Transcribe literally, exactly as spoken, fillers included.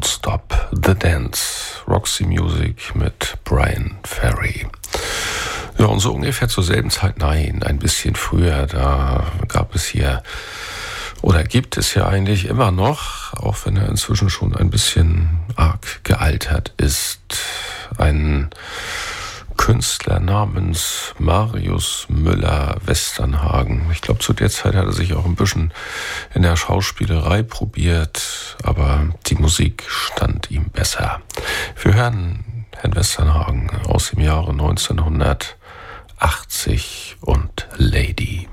Don't Stop the Dance, Roxy Music mit Bryan Ferry. Ja, und so ungefähr zur selben Zeit, nein, ein bisschen früher, da gab es hier, oder gibt es ja eigentlich immer noch, auch wenn er inzwischen schon ein bisschen arg gealtert ist, einen Künstler namens Marius Müller-Westernhagen. Ich glaube, zu der Zeit hat er sich auch ein bisschen in der Schauspielerei probiert, aber die Musik stand ihm besser. Wir hören Herrn Westernhagen aus dem Jahre neunzehnhundertachtzig und Lady.